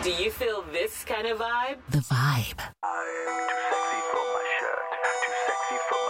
Do you feel this kind of vibe? The vibe. I'm too sexy for my shirt, too sexy for